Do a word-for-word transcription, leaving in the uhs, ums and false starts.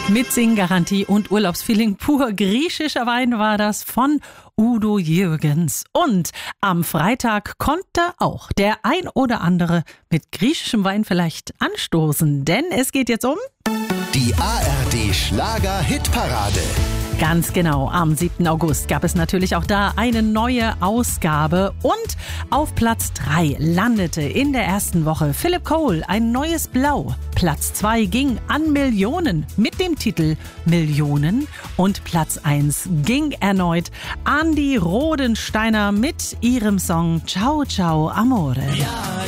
Mit Singgarantie und Urlaubsfeeling pur. Griechischer Wein war das von Udo Jürgens. Und am Freitag konnte auch der ein oder andere mit griechischem Wein vielleicht anstoßen. Denn es geht jetzt um... Die A R D-Schlager-Hitparade. Ganz genau, am siebten August gab es natürlich auch da eine neue Ausgabe. Und auf Platz drei landete in der ersten Woche Philip Cole, Ein neues Blau. Platz zwei ging an Millionen mit dem Titel Millionen. Und Platz eins ging erneut an die Rodensteiner mit ihrem Song Ciao Ciao Amore. Ja.